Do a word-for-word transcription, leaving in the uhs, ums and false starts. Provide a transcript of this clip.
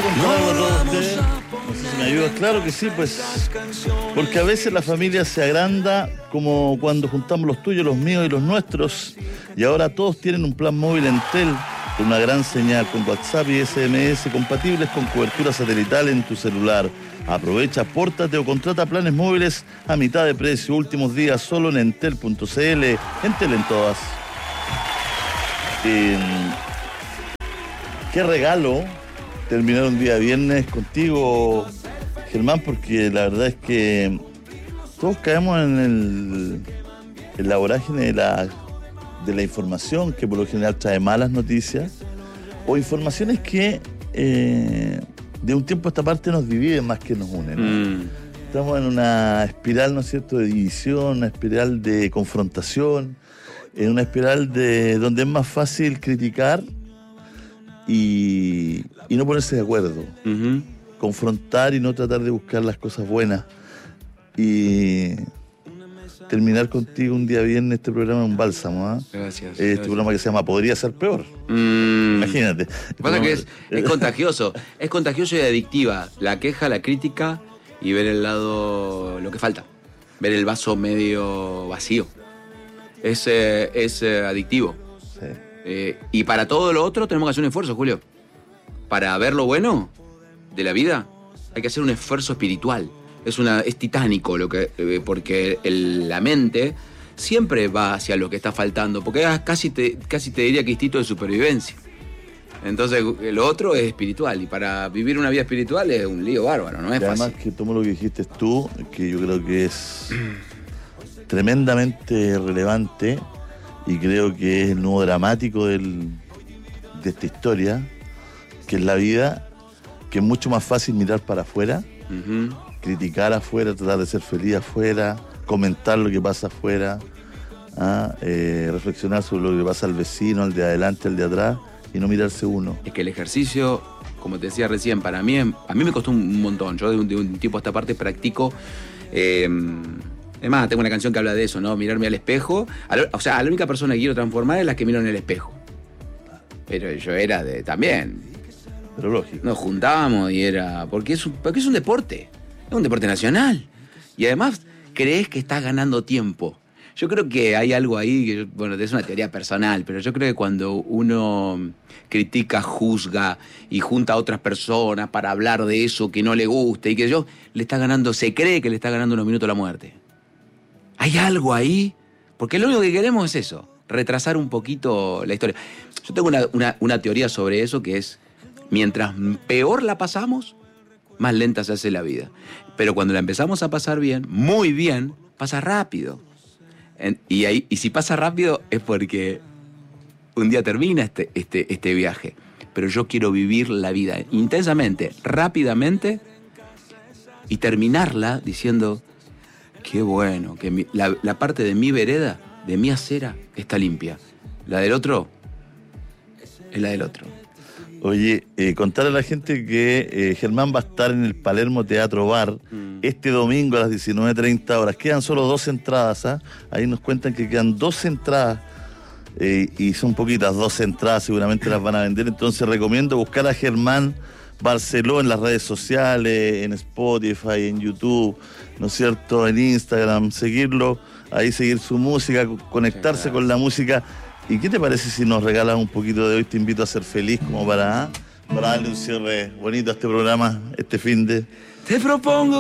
contar algo a todos ustedes. No sé si me ayudas. Claro que sí, pues. Porque a veces la familia se agranda, como cuando juntamos los tuyos, los míos y los nuestros. Y ahora todos tienen un plan móvil Entel, con una gran señal, con WhatsApp y S M S compatibles con cobertura satelital en tu celular. Aprovecha, pórtate o contrata planes móviles a mitad de precio. Últimos días solo en entel punto c l. Entel en todas. Eh, qué regalo terminar un día viernes contigo, Germán, porque la verdad es que todos caemos en, el, en la vorágine de la, de la información, que por lo general trae malas noticias, o informaciones que eh, de un tiempo a esta parte nos dividen más que nos unen, ¿no? Mm. Estamos en una espiral, ¿no es cierto?, de división, una espiral de confrontación, en una espiral de donde es más fácil criticar y, y no ponerse de acuerdo. Uh-huh. Confrontar y no tratar de buscar las cosas buenas. Y terminar contigo un día viernes este programa es un bálsamo, ¿eh? Gracias. Este gracias. programa que se llama Podría Ser Peor. Mm. Imagínate. Lo que pasa es que es, es contagioso. Es contagioso y adictiva. La queja, la crítica y ver el lado, lo que falta. Ver el vaso medio vacío. Es, eh, es eh, adictivo. Sí. Eh, y para todo lo otro tenemos que hacer un esfuerzo, Julio. Para ver lo bueno de la vida hay que hacer un esfuerzo espiritual. Es, una, es titánico, lo que, eh, porque el, la mente siempre va hacia lo que está faltando, porque es casi te, casi te diría que instinto de supervivencia. Entonces lo otro es espiritual, y para vivir una vida espiritual es un lío bárbaro, no es y además fácil. Además que tomo lo que dijiste tú, que yo creo que es tremendamente relevante y creo que es el nudo dramático del, de esta historia, que es la vida, que es mucho más fácil mirar para afuera, uh-huh. criticar afuera, tratar de ser feliz afuera, comentar lo que pasa afuera, ¿ah? eh, reflexionar sobre lo que pasa al vecino, al de adelante, al de atrás, y no mirarse uno. Es que el ejercicio, como te decía recién, para mí, a mí me costó un montón. Yo de un, de un tiempo a esta parte practico... Eh, Además, tengo una canción que habla de eso, ¿no? Mirarme al espejo. A lo, o sea, a la única persona que quiero transformar es la que miro en el espejo. Pero yo era de... también. Pero lógico. Nos juntábamos y era... Porque es un, porque es un deporte. Es un deporte nacional. Y además, crees que estás ganando tiempo. Yo creo que hay algo ahí, que, bueno, es una teoría personal, pero yo creo que cuando uno critica, juzga y junta a otras personas para hablar de eso que no le gusta y que yo, le está ganando, se cree que le está ganando unos minutos a la muerte. Hay algo ahí, porque lo único que queremos es eso, retrasar un poquito la historia. Yo tengo una, una, una teoría sobre eso, que es, mientras peor la pasamos, más lenta se hace la vida. Pero cuando la empezamos a pasar bien, muy bien, pasa rápido. En, y, ahí, y si pasa rápido es porque un día termina este, este, este viaje. Pero yo quiero vivir la vida intensamente, rápidamente, y terminarla diciendo... Qué bueno, que mi, la, la parte de mi vereda, de mi acera, está limpia. La del otro es la del otro. Oye, eh, contar a la gente que eh, Germán va a estar en el Palermo Teatro Bar mm. este domingo a las diecinueve treinta horas. Quedan solo dos entradas, ¿ah? Ahí nos cuentan que quedan dos entradas eh, y son poquitas, dos entradas, seguramente las van a vender. Entonces recomiendo buscar a Germán Barceló en las redes sociales, en Spotify, en YouTube, ¿no es cierto?, en Instagram, seguirlo, ahí seguir su música, conectarse con la música. ¿Y qué te parece si nos regalas un poquito de Hoy Te Invito a Ser Feliz, como para, para darle un cierre bonito a este programa, este fin de... Te propongo